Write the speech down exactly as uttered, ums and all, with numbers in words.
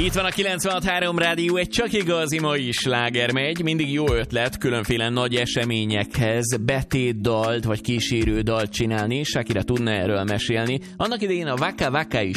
Itt van a kilencvenhat három Rádió, egy csak igazi mai sláger megy. Mindig jó ötlet különféle nagy eseményekhez betétdalt vagy kísérő dalt csinálni. Shakira tudna erről mesélni. Annak idején a Waka Waka is